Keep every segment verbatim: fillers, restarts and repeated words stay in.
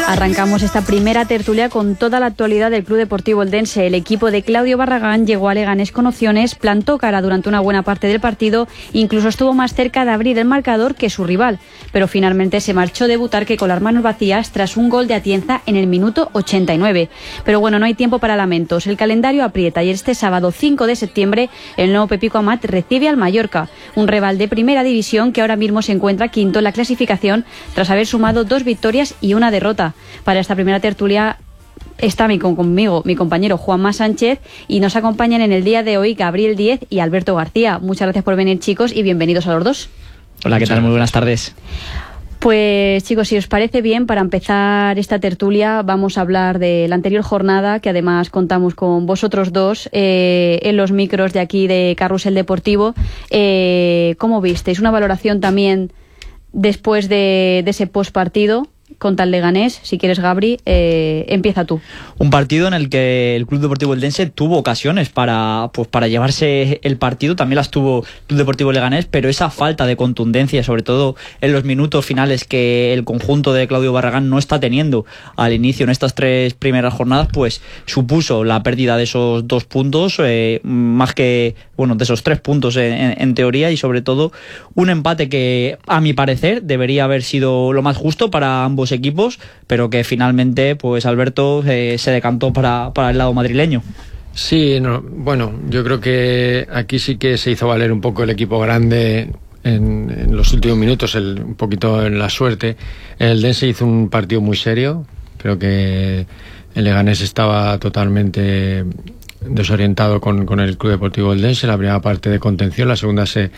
Arrancamos esta primera tertulia con toda la actualidad del Club Deportivo Eldense. El equipo de Claudio Barragán llegó a Leganés con opciones, plantó cara durante una buena parte del partido, incluso estuvo más cerca de abrir el marcador que su rival, pero finalmente se marchó de Butarque con las manos vacías tras un gol de Atienza en el minuto ochenta y nueve. Pero bueno, no hay tiempo para lamentos. El calendario aprieta y este sábado cinco de septiembre el nuevo Pepico Amat recibe al Mallorca, un rival de primera división que ahora mismo se encuentra quinto en la clasificación tras haber sumado dos victorias y una derrota. Para esta primera tertulia está mi, conmigo mi compañero Juanma Sánchez y nos acompañan en el día de hoy Gabriel Díez y Alberto García. Muchas gracias por venir, chicos, y bienvenidos a los dos. Hola, ¿qué tal? Muy buenas tardes. Pues chicos, si os parece bien, para empezar esta tertulia vamos a hablar de la anterior jornada, que además contamos con vosotros dos eh, en los micros de aquí de Carrusel Deportivo. Eh, ¿Cómo visteis? Una valoración también después de, de ese postpartido contra el Leganés. Si quieres, Gabri, eh, empieza tú. Un partido en el que el Club Deportivo Eldense tuvo ocasiones para, pues, para llevarse el partido, también las tuvo el Club Deportivo Leganés, pero esa falta de contundencia, sobre todo en los minutos finales que el conjunto de Claudio Barragán no está teniendo al inicio en estas tres primeras jornadas, pues supuso la pérdida de esos dos puntos, eh, más que, bueno, de esos tres puntos en, en, en teoría, y sobre todo un empate que, a mi parecer, debería haber sido lo más justo para ambos equipos, pero que finalmente, pues Alberto eh, se decantó para, para el lado madrileño. Sí, no, bueno, yo creo que aquí sí que se hizo valer un poco el equipo grande en, en los últimos minutos, el, un poquito en la suerte. El Eldense hizo un partido muy serio, creo que el Leganés estaba totalmente desorientado con, con el Club Deportivo Eldense. La primera parte de contención, la segunda se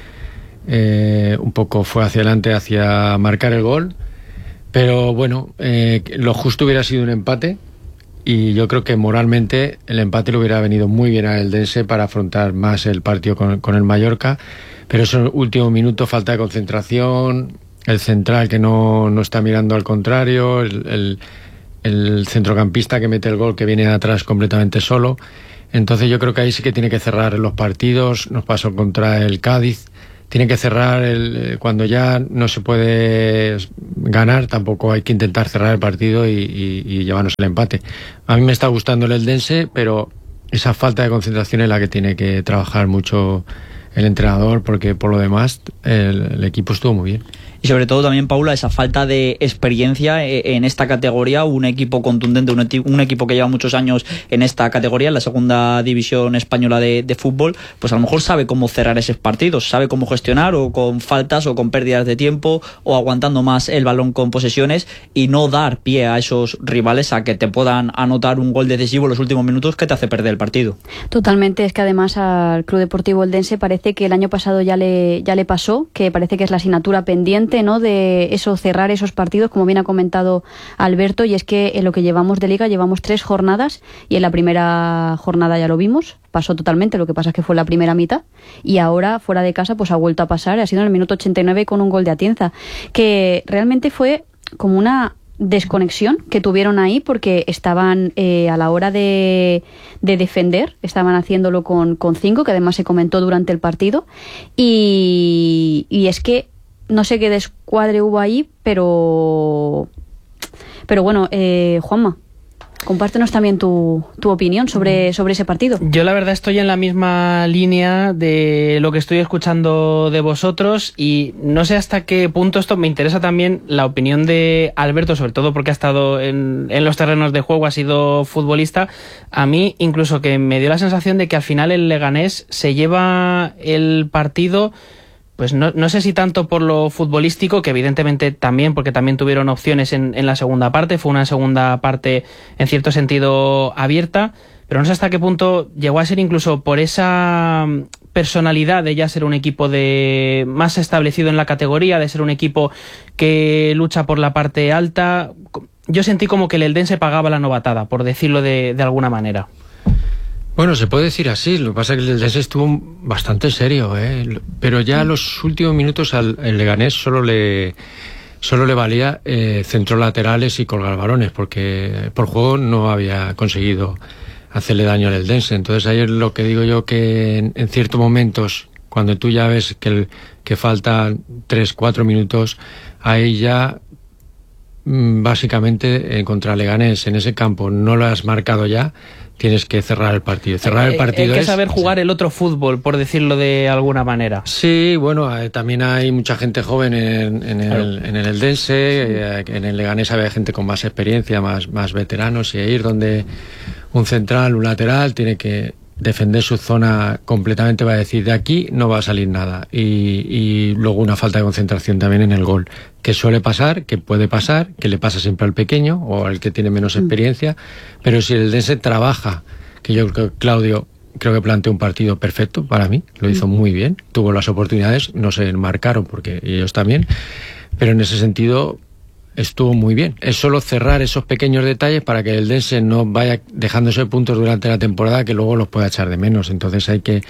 eh, un poco fue hacia adelante, hacia marcar el gol. Pero bueno, eh, lo justo hubiera sido un empate, y yo creo que moralmente el empate le hubiera venido muy bien al Eldense para afrontar más el partido con, con el Mallorca. Pero esos últimos minutos, falta de concentración, el central que no, no está mirando al contrario, el, el, el centrocampista que mete el gol que viene de atrás completamente solo. Entonces yo creo que ahí sí que tiene que cerrar los partidos. Nos pasó contra el Cádiz. Tiene que cerrar el, cuando ya no se puede ganar, tampoco hay que intentar cerrar el partido y, y, y llevarnos el empate. A mí me está gustando el Eldense, pero esa falta de concentración es la que tiene que trabajar mucho el entrenador, porque por lo demás el, el equipo estuvo muy bien. Y sobre todo también, Paula, esa falta de experiencia en esta categoría, un equipo contundente, un, un equipo que lleva muchos años en esta categoría, en la segunda división española de, de fútbol, pues a lo mejor sabe cómo cerrar esos partidos, sabe cómo gestionar, o con faltas o con pérdidas de tiempo, o aguantando más el balón con posesiones, y no dar pie a esos rivales a que te puedan anotar un gol decisivo en los últimos minutos que te hace perder el partido. Totalmente, es que además al Club Deportivo Eldense parece que el año pasado ya le, ya le pasó, que parece que es la asignatura pendiente, ¿no?, de eso, cerrar esos partidos, como bien ha comentado Alberto, y es que en lo que llevamos de liga llevamos tres jornadas, y en la primera jornada ya lo vimos, pasó totalmente, lo que pasa es que fue la primera mitad, y ahora fuera de casa pues ha vuelto a pasar, ha sido en el minuto ochenta y nueve con un gol de Atienza, que realmente fue como una desconexión que tuvieron ahí, porque estaban eh, a la hora de, de defender, estaban haciéndolo con, con cinco, que además se comentó durante el partido, y, y es que no sé qué descuadre hubo ahí, pero pero bueno, eh, Juanma, compártenos también tu, tu opinión sobre, sobre ese partido. Yo la verdad estoy en la misma línea de lo que estoy escuchando de vosotros, y no sé hasta qué punto esto me interesa también la opinión de Alberto, sobre todo porque ha estado en, en los terrenos de juego, ha sido futbolista. A mí incluso que me dio la sensación de que al final el Leganés se lleva el partido, pues no, no sé si tanto por lo futbolístico, que evidentemente también, porque también tuvieron opciones en, en la segunda parte, fue una segunda parte en cierto sentido abierta, pero no sé hasta qué punto llegó a ser incluso por esa personalidad de ya ser un equipo de más establecido en la categoría, de ser un equipo que lucha por la parte alta. Yo sentí como que el Eldense pagaba la novatada, por decirlo de, de alguna manera. Bueno, se puede decir así, lo que pasa es que el Eldense estuvo bastante serio, ¿eh? Pero ya los últimos minutos al el Leganés solo le solo le valía eh, centrolaterales y colgar balones, porque por juego no había conseguido hacerle daño al Eldense. Entonces ahí es lo que digo yo, que en, en ciertos momentos, cuando tú ya ves que, el, que faltan tres, cuatro minutos, ahí ya básicamente eh, contra Leganés en ese campo no lo has marcado ya, tienes que cerrar el partido. Cerrar el partido Hay que es saber jugar el otro fútbol, por decirlo de alguna manera. Sí, bueno, eh, también hay mucha gente joven en, en, Claro. el, en el Eldense, eh, en el Leganés había gente con más experiencia, más, más veteranos, y ahí es donde un central, un lateral, tiene que defender su zona completamente, va a decir, de aquí no va a salir nada. Y, y luego una falta de concentración también en el gol, que suele pasar, que puede pasar, que le pasa siempre al pequeño o al que tiene menos experiencia, pero si el Eldense trabaja, que yo creo que Claudio creo que planteó un partido perfecto para mí, lo hizo muy bien, tuvo las oportunidades, no se marcaron porque ellos también, pero en ese sentido estuvo muy bien. Es solo cerrar esos pequeños detalles para que el Eldense no vaya dejándose puntos durante la temporada que luego los pueda echar de menos. Entonces hay que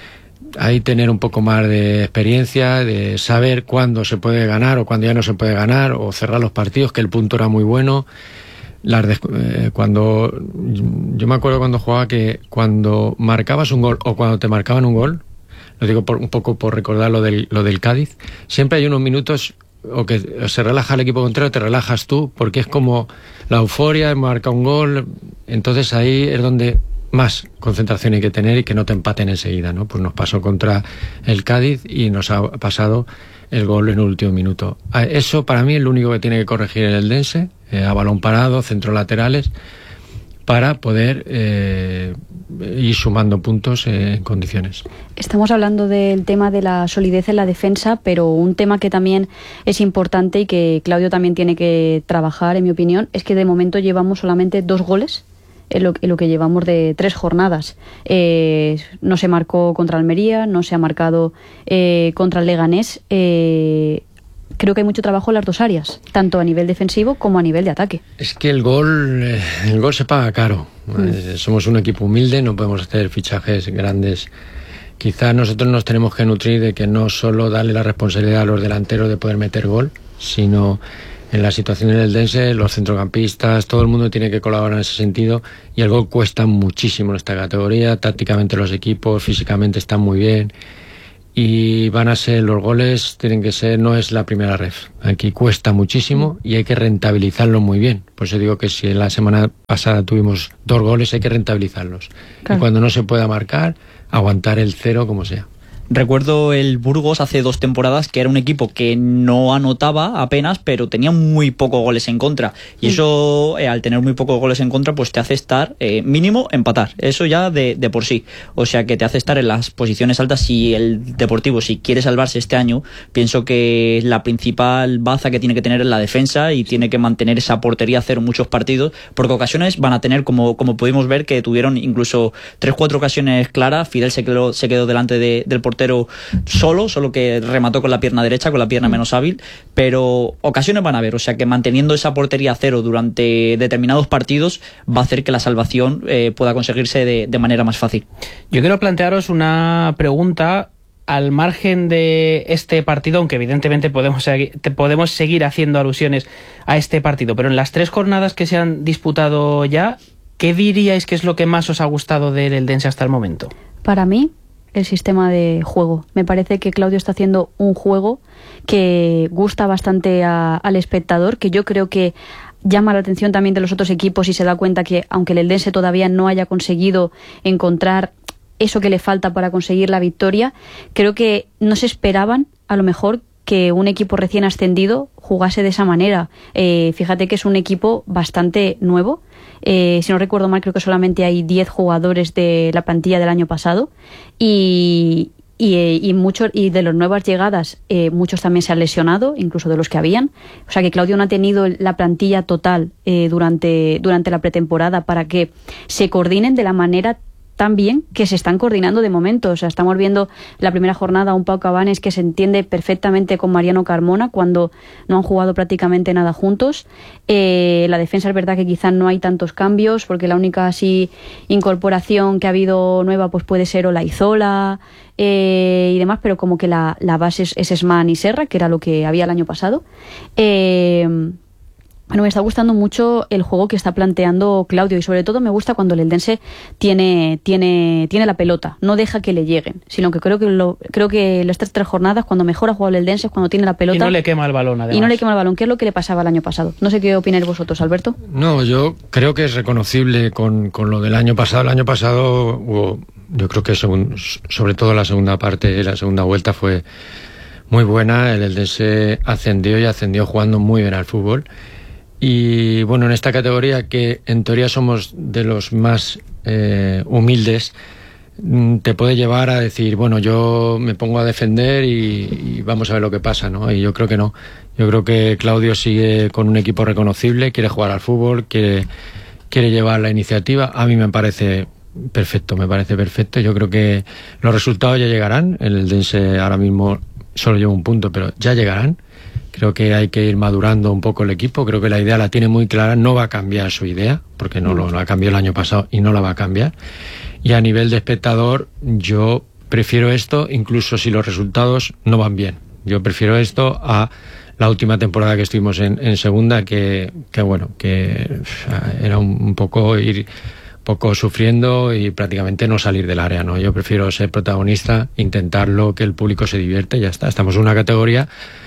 hay tener un poco más de experiencia, de saber cuándo se puede ganar o cuándo ya no se puede ganar, o cerrar los partidos, que el punto era muy bueno. Las de, eh, cuando yo me acuerdo cuando jugaba que cuando marcabas un gol o cuando te marcaban un gol, lo digo por, un poco por recordar lo del, lo del Cádiz, siempre hay unos minutos o que se relaja el equipo contrario, te relajas tú, porque es como la euforia, marca un gol, entonces ahí es donde más concentración hay que tener y que no te empaten enseguida, ¿no? Pues nos pasó contra el Cádiz y nos ha pasado el gol en el último minuto. Eso para mí es lo único que tiene que corregir el Eldense, eh, a balón parado, centros laterales, para poder eh, ir sumando puntos eh, en condiciones. Estamos hablando del tema de la solidez en la defensa, pero un tema que también es importante y que Claudio también tiene que trabajar, en mi opinión, es que de momento llevamos solamente dos goles en lo, en lo que llevamos de tres jornadas. Eh, no se marcó contra Almería, no se ha marcado eh, contra el Leganés. Eh, creo que hay mucho trabajo en las dos áreas, tanto a nivel defensivo como a nivel de ataque. Es que el gol, eh, el gol se paga caro. Mm. Eh, somos un equipo humilde, no podemos hacer fichajes grandes. Quizás nosotros nos tenemos que nutrir de que no solo darle la responsabilidad a los delanteros de poder meter gol, sino en la situación del Eldense, los centrocampistas, todo el mundo tiene que colaborar en ese sentido, y el gol cuesta muchísimo en esta categoría. Tácticamente los equipos, físicamente están muy bien, y van a ser los goles, tienen que ser, no es la primera ref, aquí cuesta muchísimo y hay que rentabilizarlo muy bien. Por eso digo que si en la semana pasada tuvimos dos goles, hay que rentabilizarlos. Claro. Y cuando no se pueda marcar, aguantar el cero como sea. Recuerdo el Burgos hace dos temporadas, que era un equipo que no anotaba apenas, pero tenía muy pocos goles en contra. Y eso, eh, al tener muy pocos goles en contra, pues te hace estar, eh, mínimo, empatar. Eso ya de, de por sí. O sea, que te hace estar en las posiciones altas. Si el Deportivo, si quiere salvarse este año, pienso que la principal baza que tiene que tener es la defensa, y tiene que mantener esa portería a cero muchos partidos, porque ocasiones van a tener, como, como pudimos ver, que tuvieron incluso tres, cuatro ocasiones claras. Fidel se quedó, se quedó delante de, del portero solo, solo que remató con la pierna derecha, con la pierna menos hábil, pero ocasiones van a haber, o sea que manteniendo esa portería a cero durante determinados partidos va a hacer que la salvación eh, pueda conseguirse de, de manera más fácil. Yo quiero plantearos una pregunta al margen de este partido, aunque evidentemente podemos, podemos seguir haciendo alusiones a este partido, pero en las tres jornadas que se han disputado ya, ¿qué diríais que es lo que más os ha gustado del Eldense hasta el momento? Para mí, el sistema de juego. Me parece que Claudio está haciendo un juego que gusta bastante a, al espectador, que yo creo que llama la atención también de los otros equipos, y se da cuenta que aunque el Eldense todavía no haya conseguido encontrar eso que le falta para conseguir la victoria, creo que no se esperaban a lo mejor que un equipo recién ascendido jugase de esa manera. Eh, fíjate que es un equipo bastante nuevo. Eh, si no recuerdo mal, creo que solamente hay diez jugadores de la plantilla del año pasado, y, y, y, muchos, y de las nuevas llegadas eh, muchos también se han lesionado, incluso de los que habían. O sea que Claudio no ha tenido la plantilla total eh, durante, durante la pretemporada para que se coordinen de la manera tan bien que se están coordinando de momento. O sea, estamos viendo la primera jornada a un Pau Cabanes que se entiende perfectamente con Mariano Carmona cuando no han jugado prácticamente nada juntos. Eh, la defensa es verdad que quizá no hay tantos cambios, porque la única así incorporación que ha habido nueva pues puede ser Olaizola eh, y demás, pero como que la, la base es, es Esman y Serra, que era lo que había el año pasado. Eh, Bueno, me está gustando mucho el juego que está planteando Claudio y sobre todo me gusta cuando el Eldense tiene tiene tiene la pelota, no deja que le lleguen, sino que creo que lo, creo que las tres, tres jornadas cuando mejor ha jugado el Eldense es cuando tiene la pelota y no le quema el balón además. Y no le quema el balón, que es lo que le pasaba el año pasado. No sé qué opináis vosotros, Alberto. No, yo creo que es reconocible con, con lo del año pasado. El año pasado hubo, yo creo que según, sobre todo la segunda parte, la segunda vuelta fue muy buena. El Eldense ascendió y ascendió jugando muy bien al fútbol. Y bueno, en esta categoría que en teoría somos de los más eh, humildes, te puede llevar a decir, bueno, yo me pongo a defender y, y vamos a ver lo que pasa, ¿no? Y yo creo que no. Yo creo que Claudio sigue con un equipo reconocible, quiere jugar al fútbol, quiere, quiere llevar la iniciativa. A mí me parece perfecto, me parece perfecto. Yo creo que los resultados ya llegarán. El Eldense ahora mismo solo lleva un punto, pero ya llegarán. Creo que hay que ir madurando un poco el equipo. Creo que la idea la tiene muy clara. No va a cambiar su idea, porque no lo, lo ha cambiado el año pasado y no la va a cambiar. Y a nivel de espectador, yo prefiero esto, incluso si los resultados no van bien. Yo prefiero esto a la última temporada que estuvimos en, en segunda, que, que bueno, que era un, un poco ir poco sufriendo y prácticamente no salir del área, ¿no? Yo prefiero ser protagonista, intentarlo, que el público se divierte y ya está. Estamos en una categoría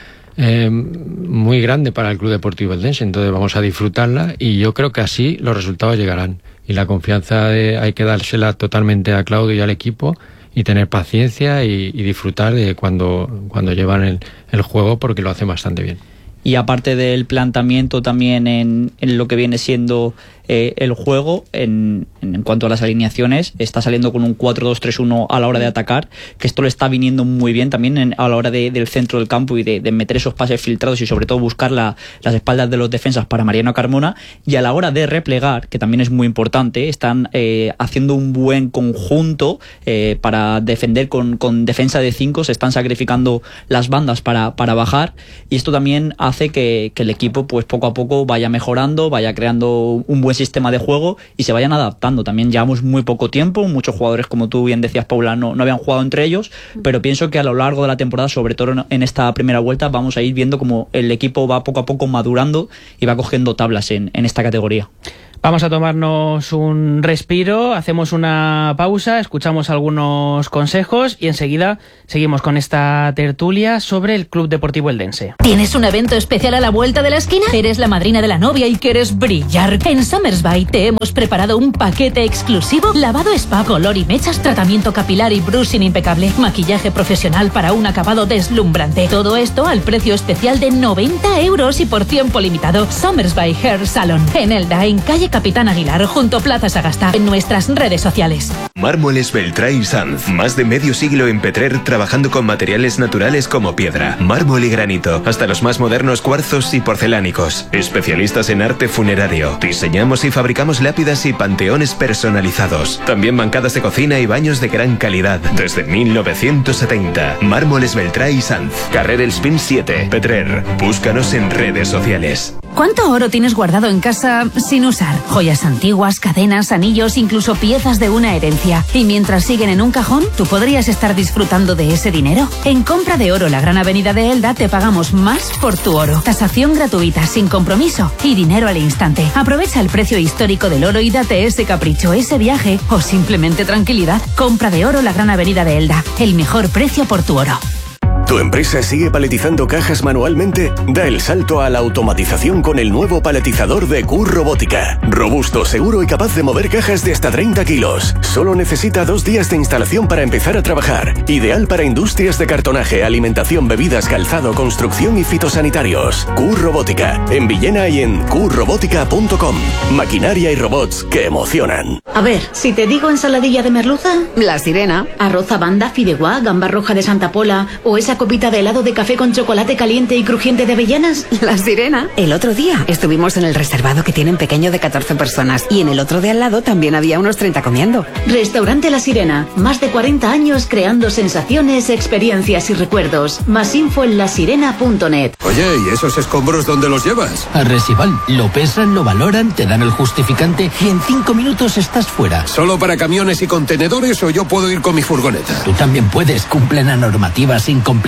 Eh, muy grande para el Club Deportivo Eldense, entonces vamos a disfrutarla y yo creo que así los resultados llegarán y la confianza de, hay que dársela totalmente a Claudio y al equipo y tener paciencia y, y disfrutar de cuando, cuando llevan el, el juego porque lo hacen bastante bien. Y aparte del planteamiento también en, en lo que viene siendo eh, el juego, en, en cuanto a las alineaciones, está saliendo con un cuatro dos tres uno a la hora de atacar, que esto le está viniendo muy bien también en, a la hora de, del centro del campo y de, de meter esos pases filtrados y sobre todo buscar la, las espaldas de los defensas para Mariano Carmona, y a la hora de replegar, que también es muy importante, están eh, haciendo un buen conjunto eh, para defender con, con defensa de cinco, se están sacrificando las bandas para, para bajar, y esto también hace que, que el equipo pues poco a poco vaya mejorando, vaya creando un buen sistema de juego y se vayan adaptando. También llevamos muy poco tiempo, muchos jugadores, como tú bien decías, Paula, no, no habían jugado entre ellos, pero pienso que a lo largo de la temporada, sobre todo en esta primera vuelta, vamos a ir viendo cómo el equipo va poco a poco madurando y va cogiendo tablas en, en esta categoría. Vamos a tomarnos un respiro, hacemos una pausa, escuchamos algunos consejos y enseguida seguimos con esta tertulia sobre el Club Deportivo Eldense. ¿Tienes un evento especial a la vuelta de la esquina? ¿Eres la madrina de la novia y quieres brillar? En Summersby te hemos preparado un paquete exclusivo: lavado spa, color y mechas, tratamiento capilar y brushing impecable, maquillaje profesional para un acabado deslumbrante. Todo esto al precio especial de noventa euros y por tiempo limitado. Summersby Hair Salon, en Elda, en calle Capitán Aguilar, junto Plaza Sagasta, en nuestras redes sociales. Mármoles Beltrán y Sanz, más de medio siglo en Petrer trabajando con materiales naturales como piedra, mármol y granito, hasta los más modernos cuarzos y porcelánicos. Especialistas en arte funerario. Diseñamos y fabricamos lápidas y panteones personalizados. También bancadas de cocina y baños de gran calidad. Desde mil novecientos setenta. Mármoles Beltrán y Sanz, Carrer El Spin siete, Petrer. Búscanos en redes sociales. ¿Cuánto oro tienes guardado en casa sin usar? Joyas antiguas, cadenas, anillos, incluso piezas de una herencia. Y mientras siguen en un cajón, tú podrías estar disfrutando de ese dinero. En Compra de Oro, la Gran Avenida de Elda, te pagamos más por tu oro. Tasación gratuita, sin compromiso y dinero al instante. Aprovecha el precio histórico del oro y date ese capricho, ese viaje o simplemente tranquilidad. Compra de Oro, la Gran Avenida de Elda. El mejor precio por tu oro. ¿Tu empresa sigue paletizando cajas manualmente? Da el salto a la automatización con el nuevo paletizador de Q Robótica. Robusto, seguro y capaz de mover cajas de hasta treinta kilos. Solo necesita dos días de instalación para empezar a trabajar. Ideal para industrias de cartonaje, alimentación, bebidas, calzado, construcción y fitosanitarios. Q Robótica. En Villena y en q robótica punto com. Maquinaria y robots que emocionan. A ver, si te digo ensaladilla de merluza, La Sirena, arroz a banda, fideuá, gamba roja de Santa Pola o esa copita de helado de café con chocolate caliente y crujiente de avellanas. La Sirena. El otro día estuvimos en el reservado que tiene un pequeño de catorce personas y en el otro de al lado también había unos treinta comiendo. Restaurante La Sirena. Más de cuarenta años creando sensaciones, experiencias y recuerdos. Más info en la sirena punto net. Oye, ¿y esos escombros dónde los llevas? A Resival. Lo pesan, lo valoran, te dan el justificante y en cinco minutos estás fuera. ¿Solo para camiones y contenedores o yo puedo ir con mi furgoneta? Tú también puedes. Cumplen la normativa sin complicaciones.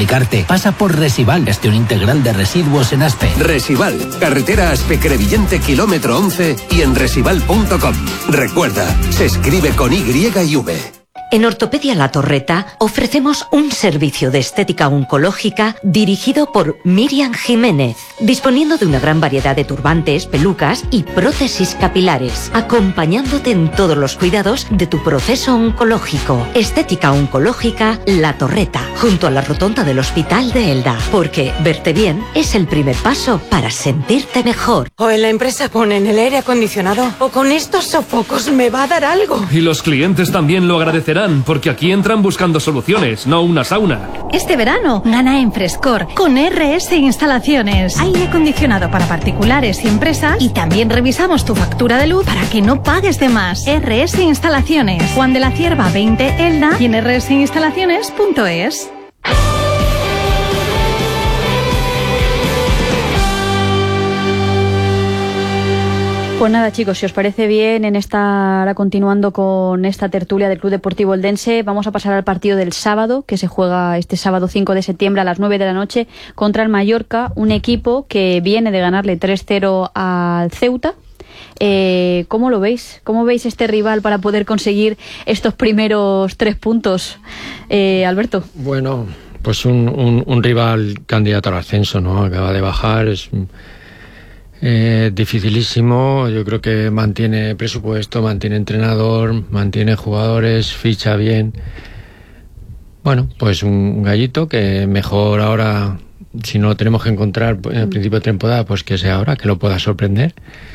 complicarte. Pasa por Resival, gestión integral de residuos en Aspe. Resival, carretera Aspe-Crevillente, kilómetro once y en resival punto com. Recuerda, se escribe con Y y V. En Ortopedia La Torreta ofrecemos un servicio de estética oncológica dirigido por Miriam Jiménez, disponiendo de una gran variedad de turbantes, pelucas y prótesis capilares, acompañándote en todos los cuidados de tu proceso oncológico. Estética oncológica La Torreta, junto a la rotonda del Hospital de Elda, porque verte bien es el primer paso para sentirte mejor. O en la empresa ponen el aire acondicionado, o con estos sofocos me va a dar algo. Y los clientes también lo agradecerán, porque aquí entran buscando soluciones, no una sauna. Este verano gana en Frescor con R S Instalaciones. Aire acondicionado para particulares y empresas, y también revisamos tu factura de luz para que no pagues de más. R S Instalaciones, Juan de la Cierva veinte Elda y en r s instalaciones punto es. Pues nada, chicos, si os parece bien, en esta, ahora continuando con esta tertulia del Club Deportivo Eldense, vamos a pasar al partido del sábado, que se juega este sábado cinco de septiembre a las nueve de la noche contra el Mallorca, un equipo que viene de ganarle tres cero al Ceuta. Eh, ¿Cómo lo veis? ¿Cómo veis este rival para poder conseguir estos primeros tres puntos, eh, Alberto? Bueno, pues un, un, un rival candidato al ascenso, ¿no? Acaba de bajar, es... Eh, dificilísimo. Yo creo que mantiene presupuesto, mantiene entrenador, mantiene jugadores, ficha bien. Bueno, pues un gallito que mejor ahora, si no lo tenemos que encontrar en el principio de temporada, pues que sea ahora, que lo pueda sorprender.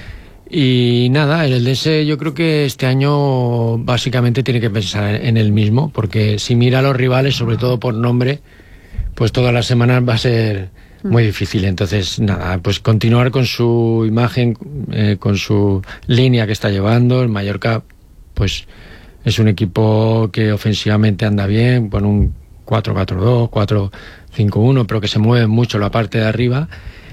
Y nada, el Eldense yo creo que este año básicamente tiene que pensar en él mismo, porque si mira a los rivales, sobre todo por nombre, pues todas las semanas va a ser muy difícil. Entonces nada, pues continuar con su imagen, eh, con su línea que está llevando. El Mallorca pues es un equipo que ofensivamente anda bien, con un cuatro cuatro dos, cuatro cinco uno, pero que se mueve mucho la parte de arriba.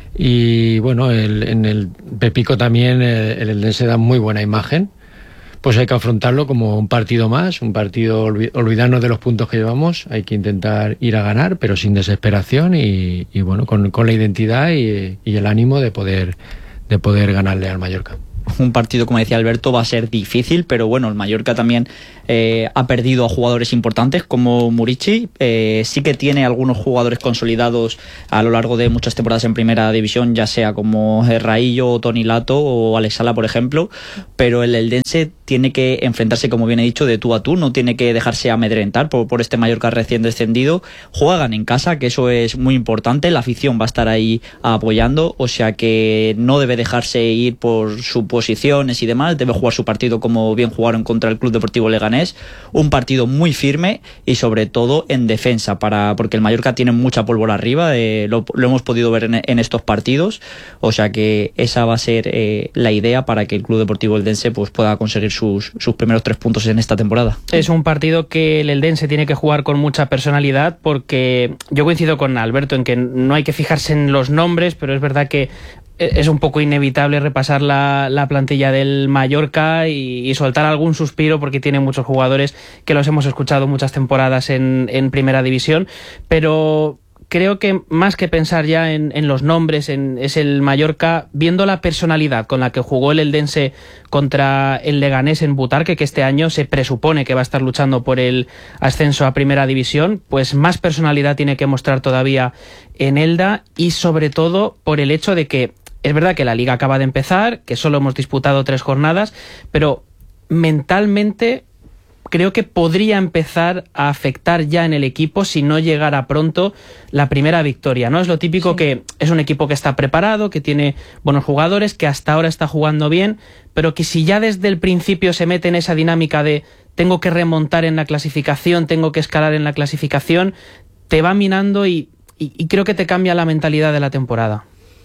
Y bueno, el, en el Pepico también el, el Eldense da muy buena imagen. Pues hay que afrontarlo como un partido más, un partido, olvidarnos de los puntos que llevamos, hay que intentar ir a ganar, pero sin desesperación y, y bueno, con, con la identidad y, y el ánimo de poder, de poder ganarle al Mallorca. Un partido, como decía Alberto, va a ser difícil, pero bueno, el Mallorca también eh, ha perdido a jugadores importantes como Murici. Eh, sí que tiene algunos jugadores consolidados a lo largo de muchas temporadas en primera división, ya sea como Raillo, Toni Lato o Alex Sala, por ejemplo, pero el Eldense tiene que enfrentarse, como bien he dicho, de tú a tú, no tiene que dejarse amedrentar por, por este Mallorca recién descendido. Juegan en casa, que eso es muy importante, la afición va a estar ahí apoyando, o sea que no debe dejarse ir por su posiciones y demás, debe jugar su partido como bien jugaron contra el Club Deportivo Leganés, un partido muy firme y sobre todo en defensa, para porque el Mallorca tiene mucha pólvora arriba, eh, lo, lo hemos podido ver en, en estos partidos, o sea que esa va a ser eh, la idea para que el Club Deportivo Eldense pues pueda conseguir sus, sus primeros tres puntos en esta temporada. Es un partido que el Eldense tiene que jugar con mucha personalidad, porque yo coincido con Alberto en que no hay que fijarse en los nombres, pero es verdad que es un poco inevitable repasar la, la plantilla del Mallorca y, y soltar algún suspiro, porque tiene muchos jugadores que los hemos escuchado muchas temporadas en, en primera división, pero creo que más que pensar ya en, en los nombres, en, es el Mallorca, viendo la personalidad con la que jugó el Eldense contra el Leganés en Butarque, que este año se presupone que va a estar luchando por el ascenso a primera división, pues más personalidad tiene que mostrar todavía en Elda, y sobre todo por el hecho de que es verdad que la liga acaba de empezar, que solo hemos disputado tres jornadas, pero mentalmente creo que podría empezar a afectar ya en el equipo si no llegara pronto la primera victoria, ¿no? Es lo típico, sí, que es un equipo que está preparado, que tiene buenos jugadores, que hasta ahora está jugando bien, pero que si ya desde el principio se mete en esa dinámica de tengo que remontar en la clasificación, tengo que escalar en la clasificación, te va minando y, y, y creo que te cambia la mentalidad de la temporada.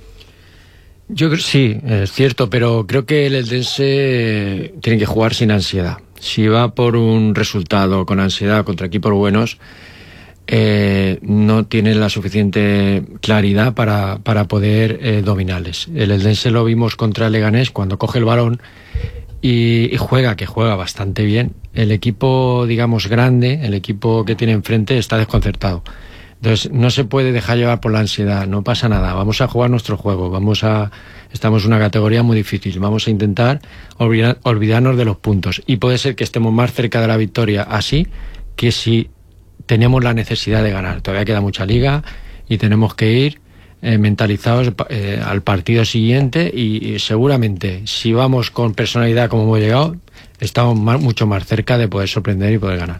Yo creo sí, es cierto, pero creo que el Eldense tiene que jugar sin ansiedad. Si va por un resultado con ansiedad contra equipos buenos, eh, no tiene la suficiente claridad para, para poder eh, dominarles. El Eldense lo vimos contra el Leganés cuando coge el balón y, y juega, que juega bastante bien. El equipo, digamos, grande, el equipo que tiene enfrente está desconcertado. Entonces no se puede dejar llevar por la ansiedad, no pasa nada, vamos a jugar nuestro juego, vamos a estamos en una categoría muy difícil, vamos a intentar olvidar, olvidarnos de los puntos, y puede ser que estemos más cerca de la victoria así que si tenemos la necesidad de ganar. Todavía queda mucha liga y tenemos que ir eh, mentalizados eh, al partido siguiente, y, y seguramente si vamos con personalidad como hemos llegado, estamos más, mucho más cerca de poder sorprender y poder ganar.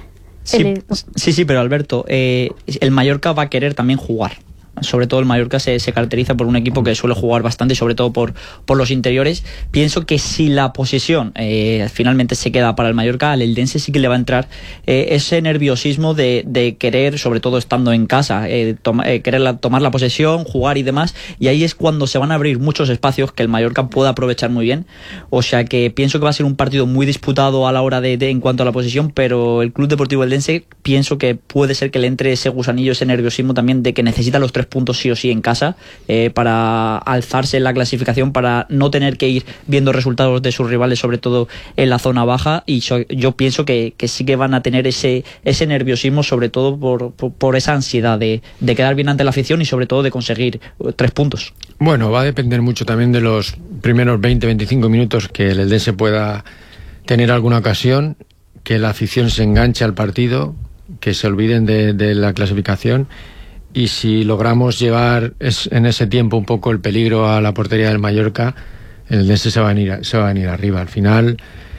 Sí, sí, sí, pero Alberto, eh, el Mallorca va a querer también jugar. Sobre todo el Mallorca se, se caracteriza por un equipo que suele jugar bastante, sobre todo por, por los interiores. Pienso que si la posesión eh, finalmente se queda para el Mallorca, al Eldense sí que le va a entrar eh, ese nerviosismo de, de querer, sobre todo estando en casa, eh, toma, eh, querer la, tomar la posesión, jugar y demás, y ahí es cuando se van a abrir muchos espacios que el Mallorca pueda aprovechar muy bien. O sea que pienso que va a ser un partido muy disputado a la hora de, de en cuanto a la posesión, pero el Club Deportivo Eldense pienso que puede ser que le entre ese gusanillo, ese nerviosismo también de que necesita los tres puntos sí o sí en casa eh, para alzarse en la clasificación, para no tener que ir viendo resultados de sus rivales, sobre todo en la zona baja, y so, yo pienso que, que sí que van a tener ese, ese nerviosismo, sobre todo por, por, por esa ansiedad de, de quedar bien ante la afición y sobre todo de conseguir tres puntos. Bueno, va a depender mucho también de los primeros veinte a veinticinco minutos, que el Eldense pueda tener alguna ocasión, que la afición se enganche al partido, que se olviden de, de la clasificación. Y si logramos llevar es, en ese tiempo un poco el peligro a la portería del Mallorca, el Eldense se va a venir, se va a venir arriba. Al final,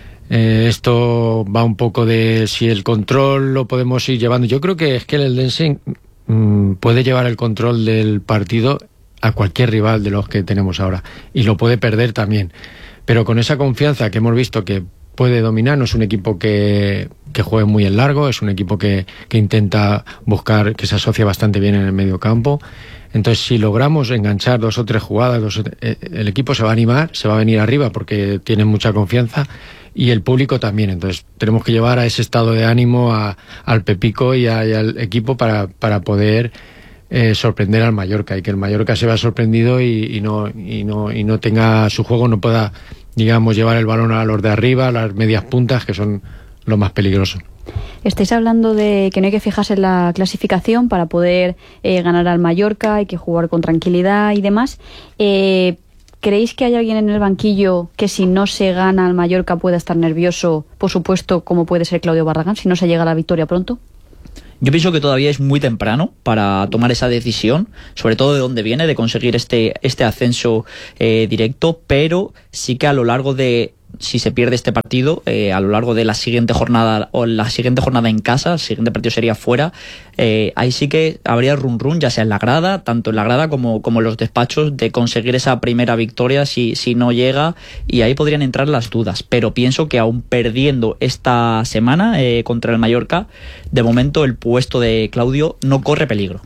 eh, esto va un poco de si el control lo podemos ir llevando. Yo creo que es que el Eldense mmm, puede llevar el control del partido a cualquier rival de los que tenemos ahora, y lo puede perder también. Pero con esa confianza que hemos visto que puede dominar, no es un equipo que, que juegue muy en largo, es un equipo que, que intenta buscar, que se asocia bastante bien en el medio campo. Entonces, si logramos enganchar dos o tres jugadas, dos o tres, eh, el equipo se va a animar, se va a venir arriba porque tiene mucha confianza, y el público también. Entonces, tenemos que llevar a ese estado de ánimo a, al Pepico y, a, y al equipo para, para poder eh, sorprender al Mallorca, y que el Mallorca se vea sorprendido y, y, no, y, no, y no tenga su juego, no pueda, digamos, llevar el balón a los de arriba, a las medias puntas, que son lo más peligroso. Estáis hablando de que no hay que fijarse en la clasificación para poder eh, ganar al Mallorca, hay que jugar con tranquilidad y demás. Eh, ¿Creéis que hay alguien en el banquillo que si no se gana al Mallorca pueda estar nervioso, por supuesto, como puede ser Claudio Barragán, si no se llega a la victoria pronto? Yo pienso que todavía es muy temprano para tomar esa decisión, sobre todo de dónde viene, de conseguir este, este ascenso eh, directo, pero sí que a lo largo de, si se pierde este partido, eh, a lo largo de la siguiente jornada, o la siguiente jornada en casa, el siguiente partido sería fuera, eh, ahí sí que habría run run, ya sea en la grada, tanto en la grada como, como en los despachos, de conseguir esa primera victoria si, si no llega, y ahí podrían entrar las dudas. Pero pienso que aún perdiendo esta semana eh, contra el Mallorca, de momento el puesto de Claudio no corre peligro.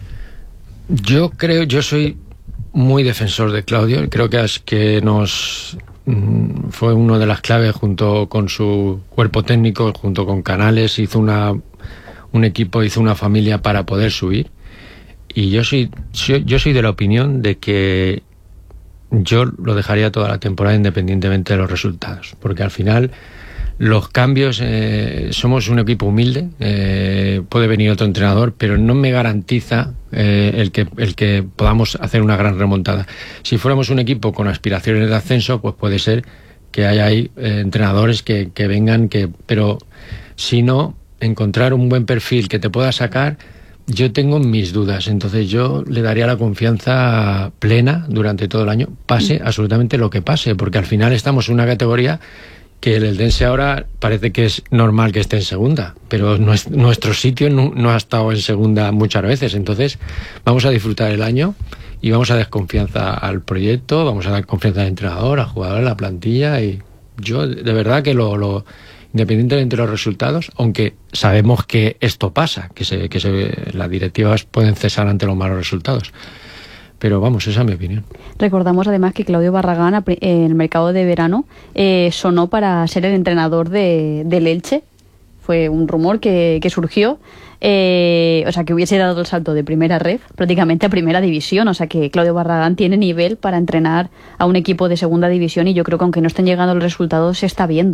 Yo creo, yo soy muy defensor de Claudio, creo que es que nos fue una de las claves, junto con su cuerpo técnico, junto con Canales, hizo una un equipo, hizo una familia para poder subir, y yo soy yo soy de la opinión de que yo lo dejaría toda la temporada independientemente de los resultados, porque al final los cambios, eh, somos un equipo humilde, eh, puede venir otro entrenador, pero no me garantiza eh, el que el que podamos hacer una gran remontada. Si fuéramos un equipo con aspiraciones de ascenso, pues puede ser que haya ahí eh, entrenadores que, que vengan, que pero si no, encontrar un buen perfil que te pueda sacar, yo tengo mis dudas. Entonces yo le daría la confianza plena durante todo el año, pase absolutamente lo que pase, porque al final estamos en una categoría que el Eldense ahora parece que es normal que esté en segunda, pero nuestro sitio no, no ha estado en segunda muchas veces. Entonces vamos a disfrutar el año y vamos a dar confianza al proyecto, vamos a dar confianza al entrenador, al jugador, a la plantilla, y yo de verdad que lo, lo independientemente de los resultados, aunque sabemos que esto pasa, que, se, que se, las directivas pueden cesar ante los malos resultados. Pero vamos, esa es mi opinión. Recordamos además que Claudio Barragán en el mercado de verano eh, sonó para ser el entrenador de, del Elche. Fue un rumor que, que surgió, eh, o sea, que hubiese dado el salto de primera ref prácticamente a primera división. O sea, que Claudio Barragán tiene nivel para entrenar a un equipo de segunda división, y yo creo que aunque no estén llegando los resultados, se está viendo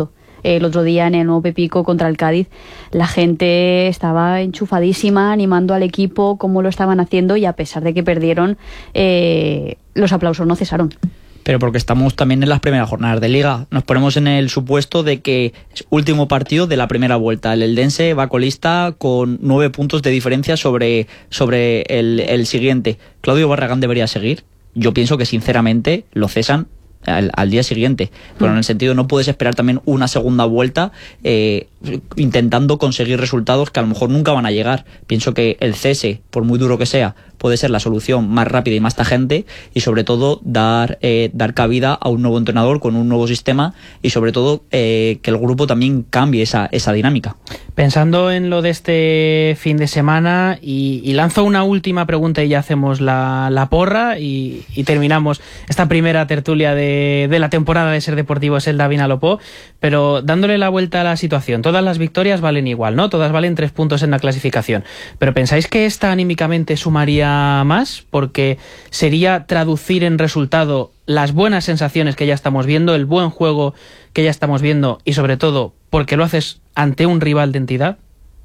el otro día en el Nuevo Pepico contra el Cádiz, la gente estaba enchufadísima, animando al equipo, cómo lo estaban haciendo, y a pesar de que perdieron, eh, los aplausos no cesaron. Pero porque estamos también en las primeras jornadas de Liga. Nos ponemos en el supuesto de que es último partido de la primera vuelta. El Eldense va colista con nueve puntos de diferencia sobre, sobre el, el siguiente. ¿Claudio Barragán debería seguir? Yo pienso que sinceramente lo cesan al, al día siguiente. Pero en el sentido, no puedes esperar también una segunda vuelta eh, intentando conseguir resultados que a lo mejor nunca van a llegar. Pienso que el cese, por muy duro que sea, puede ser la solución más rápida y más tajante, y sobre todo dar eh, dar cabida a un nuevo entrenador con un nuevo sistema, y sobre todo eh, que el grupo también cambie esa, esa dinámica. Pensando en lo de este fin de semana, y, y lanzo una última pregunta y ya hacemos la, la porra y, y terminamos esta primera tertulia de, de la temporada de Ser Deportivo Elda Vinalopó, pero dándole la vuelta a la situación. Todas las victorias valen igual, ¿no? Todas valen tres puntos en la clasificación, pero ¿pensáis que esta anímicamente sumaría más? Porque sería traducir en resultado las buenas sensaciones que ya estamos viendo, el buen juego que ya estamos viendo, y sobre todo porque lo haces ante un rival de entidad.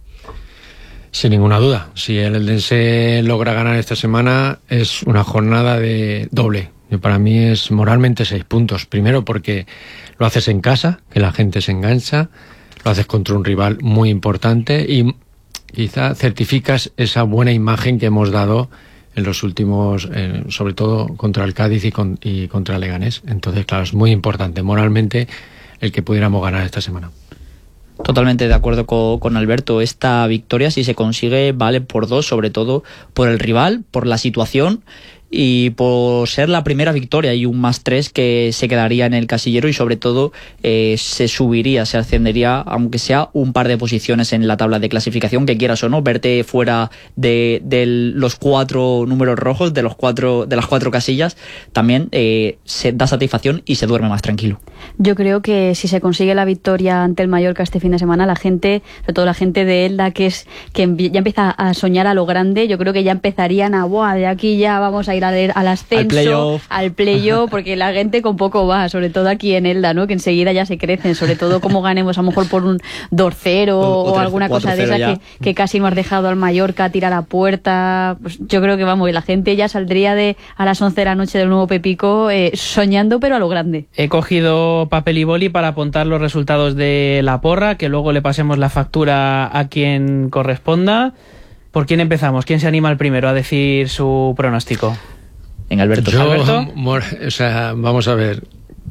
Sin ninguna duda, si el Eldense logra ganar esta semana es una jornada de doble. Y para mí es moralmente seis puntos. Primero porque lo haces en casa, que la gente se engancha, lo haces contra un rival muy importante y quizá certificas esa buena imagen que hemos dado en los últimos, eh, sobre todo contra el Cádiz y, con, y contra el Leganés. Entonces, claro, es muy importante moralmente el que pudiéramos ganar esta semana. Totalmente de acuerdo con, con Alberto. Esta victoria, si se consigue, vale por dos, sobre todo por el rival, por la situación y por ser la primera victoria, y un más tres que se quedaría en el casillero, y sobre todo eh, se subiría, se ascendería, aunque sea un par de posiciones en la tabla de clasificación, que quieras o no, verte fuera de, de los cuatro números rojos, de los cuatro de las cuatro casillas, también eh, se da satisfacción y se duerme más tranquilo. Yo creo que si se consigue la victoria ante el Mallorca este fin de semana, la gente, sobre todo la gente de Elda, que es que ya empieza a soñar a lo grande, yo creo que ya empezarían a, buah, de aquí ya vamos a ir a al ascenso, al playoff, al playoff, porque la gente con poco va, sobre todo aquí en Elda, ¿no? Que enseguida ya se crecen, sobre todo como ganemos a lo mejor por un dos cero o, o, o alguna cosa de esa que, que casi no has dejado al Mallorca tirar a la puerta. Pues yo creo que vamos, y la gente ya saldría de a las once de la noche del Nuevo Pepico eh, soñando, pero a lo grande. He cogido papel y boli para apuntar los resultados de la porra, que luego le pasemos la factura a quien corresponda. ¿Por quién empezamos? ¿Quién se anima el primero a decir su pronóstico? En Alberto. Yo, ¿Alberto? O sea, vamos a ver.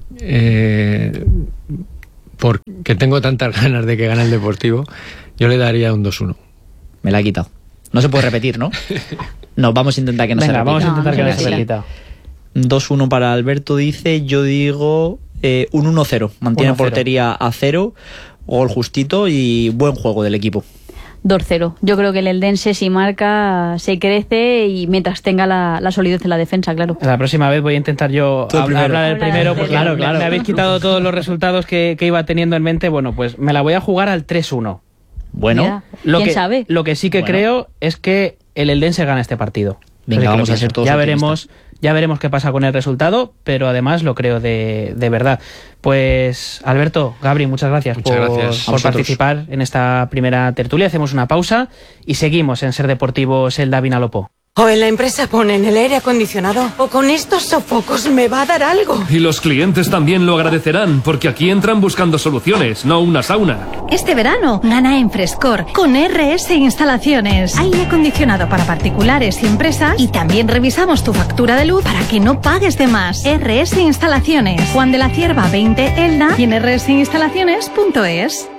Eh, porque tengo tantas ganas de que gane el Deportivo, yo le daría un dos uno. Me la he quitado. No se puede repetir, ¿no? No, vamos a intentar que no Venga, se repita. vamos a intentar no, que no no se se repita. dos uno para Alberto, dice. Yo digo eh, un uno cero. Mantiene uno cero. portería a cero, gol justito y buen juego del equipo. dos cero. Yo creo que el Eldense, si marca, se crece, y mientras tenga la, la solidez en la defensa, claro. La próxima vez voy a intentar yo Tú hab- primero. hablar el primero, Hablar porque Claro, me, claro. me habéis quitado todos los resultados que, que iba teniendo en mente. Bueno, pues me la voy a jugar al tres uno. Bueno, Mira, Lo ¿quién que, sabe? Lo que sí que Bueno. creo es que el Eldense gana este partido. Venga, Así que vamos lo a ser pienso. todos Ya optimistas. veremos, ya veremos qué pasa con el resultado, pero además lo creo de, de verdad. Pues Alberto, Gabri, muchas gracias Muchas por, gracias. por A vosotros. participar en esta primera tertulia. Hacemos una pausa y seguimos en Ser Deportivo Elda Vinalopó. O en la empresa ponen el aire acondicionado, o con estos sofocos me va a dar algo. Y los clientes también lo agradecerán, porque aquí entran buscando soluciones, no una sauna. Este verano gana en Frescor con R S Instalaciones. Aire acondicionado para particulares y empresas, y también revisamos tu factura de luz para que no pagues de más. R S Instalaciones, Juan de la Cierva veinte Elda, y en r s instalaciones punto es.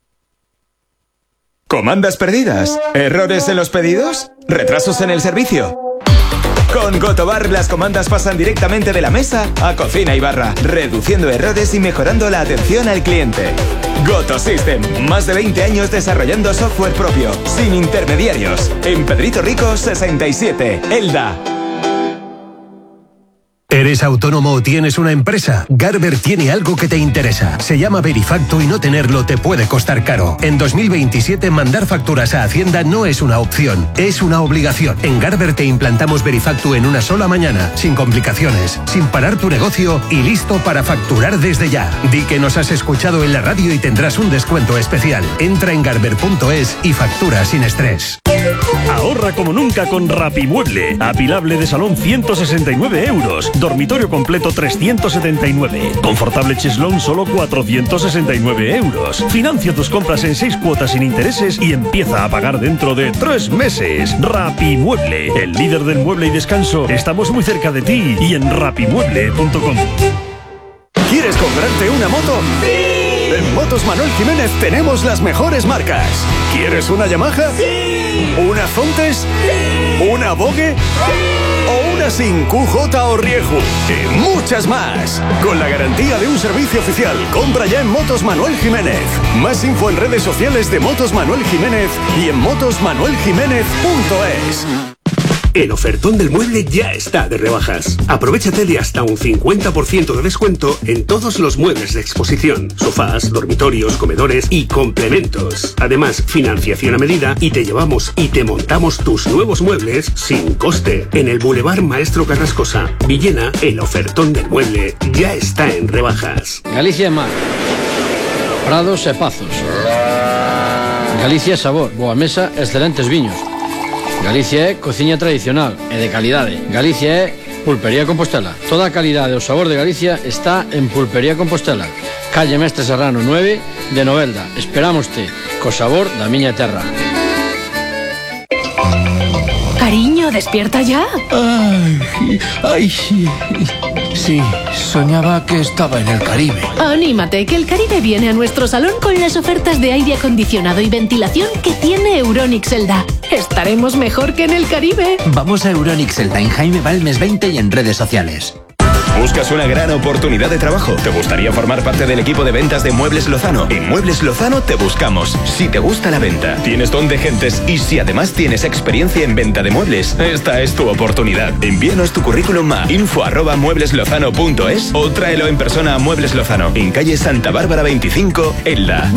¿Comandas perdidas? ¿Errores en los pedidos? ¿Retrasos en el servicio? Con Gotobar las comandas pasan directamente de la mesa a cocina y barra, reduciendo errores y mejorando la atención al cliente. Goto System, más de veinte años desarrollando software propio, sin intermediarios. En Pedrito Rico sesenta y siete, Elda. ¿Eres autónomo o tienes una empresa? Garber tiene algo que te interesa. Se llama Verifactu y no tenerlo te puede costar caro. En dos mil veintisiete mandar facturas a Hacienda no es una opción, es una obligación. En Garber te implantamos Verifactu en una sola mañana, sin complicaciones, sin parar tu negocio y listo para facturar desde ya. Di que nos has escuchado en la radio y tendrás un descuento especial. Entra en garber punto es y factura sin estrés. Ahorra como nunca con Rapimueble. Apilable de salón ciento sesenta y nueve euros. Dormitorio completo trescientos setenta y nueve. Confortable cheslón solo cuatrocientos sesenta y nueve euros. Financia tus compras en seis cuotas sin intereses y empieza a pagar dentro de tres meses. Rapimueble, el líder del mueble y descanso. Estamos muy cerca de ti y en rapimueble punto com. ¿Quieres comprarte una moto? ¡Sí! En Motos Manuel Jiménez tenemos las mejores marcas. ¿Quieres una Yamaha? ¡Sí! ¿Una Zontes? ¡Sí! ¿Una Vogue? ¡Sí! ¿O una Sin Q J o Rieju? Y muchas más. Con la garantía de un servicio oficial. Compra ya en Motos Manuel Jiménez. Más info en redes sociales de Motos Manuel Jiménez y en motos manuel jiménez punto es. El ofertón del mueble ya está de rebajas. Aprovéchate de hasta un cincuenta por ciento de descuento en todos los muebles de exposición, sofás, dormitorios, comedores y complementos. Además, financiación a medida y te llevamos y te montamos tus nuevos muebles sin coste. En el Boulevard Maestro Carrascosa, Villena, el ofertón del mueble ya está en rebajas. Galicia é mar, prados e pazos. Galicia é sabor, boa mesa, excelentes viños. Galicia é cociña tradicional e de calidade. Galicia é Pulpería Compostela. Toda a calidade e o sabor de Galicia está en Pulpería Compostela. Calle Mestre Serrano nueve de Novelda. Esperámoste co sabor da miña terra. Cariño, ¿despierta ya? Ay, ay, sí. Sí, soñaba que estaba en el Caribe. Anímate, que el Caribe viene a nuestro salón con las ofertas de aire acondicionado y ventilación que tiene Euronics Elda. Estaremos mejor que en el Caribe. Vamos a Euronics Elda en Jaime Balmes veinte y en redes sociales. ¿Buscas una gran oportunidad de trabajo? ¿Te gustaría formar parte del equipo de ventas de Muebles Lozano? En Muebles Lozano te buscamos. Si te gusta la venta, tienes don de gentes y si además tienes experiencia en venta de muebles, esta es tu oportunidad. Envíanos tu currículum a info arroba muebleslozano punto es o tráelo en persona a Muebles Lozano, en calle Santa Bárbara veinticinco, Elda.